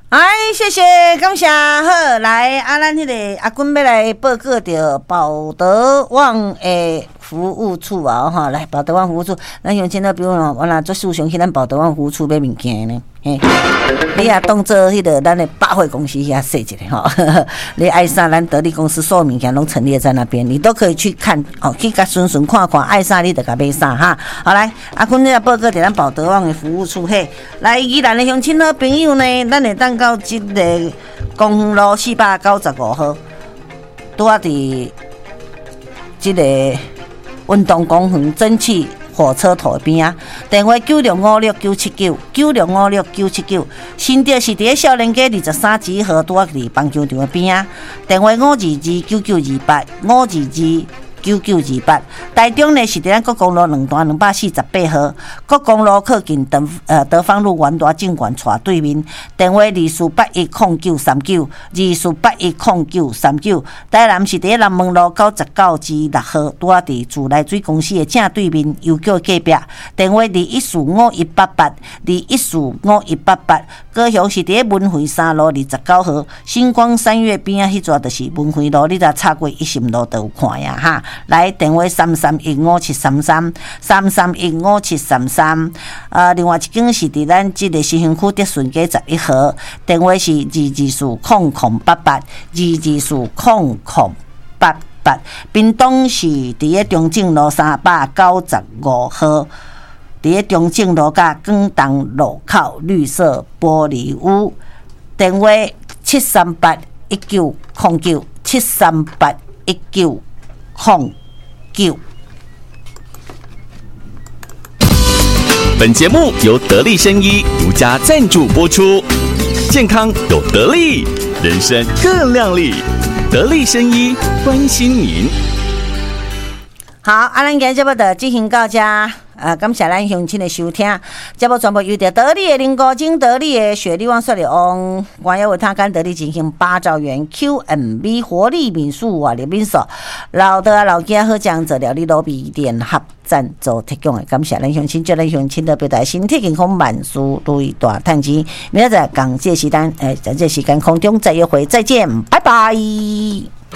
哎，谢谢，感谢。好，来咱迄个阿君要来报告着保德旺的服务处啊，哈，来保德旺服务处，咱乡亲都比如讲，我若做事上去咱保德旺服务处买物件呢，嘿，你也当做迄个咱的百货公司遐说一下吼，你爱啥咱得力公司所有物件拢陈列在那边，你都可以去看哦，去甲顺顺看看，爱啥你就甲买啥哈。好来，阿君你来报告着咱保德旺的服务处嘿，来宜兰的乡亲好朋友呢，咱会当到即个公园路495号，拄啊伫即个运动公园蒸汽火车头边啊，电话96569799，96569799，新店是伫少年街23支号，拄啊伫棒球场边啊，电话5229928，5229928。台中呢是伫咱国公路2段248号，国公路靠近德芳路元大证券厝对面，电话24810939，24810939。台南是伫南门路99至6号，拄啊伫自来水公司的正对面，邮局隔壁，电话2145188214451888。高雄是伫文惠3路29号，星光三月边啊，迄座就是文惠路，你若插过一心路就有看呀哈。来电话3315733333，另外一间是伫咱即个新兴区德顺街11号，电话是2240088，2240088。屏东是伫个中正路395号。伫个中正路甲广东路口绿色玻璃屋，电话7381909，7381909。 本节目由得力生医独家赞助播出，健康有得力，人生更亮丽。得力生医关心您。 好，咱今日节目就进行到这。感谢咱乡亲的收听，节目全部由着得力的林国精、得力的雪力旺、雪力旺，还有为他跟得力进行8兆元 QMB 活力民宿啊，民宿老的老家好讲者料理路比联合赞助提供的，感谢咱乡亲，祝咱乡亲的表达身体健康，万事如意，大赚钱。明仔载港这时间，在这时间空中再约会，再见，拜拜。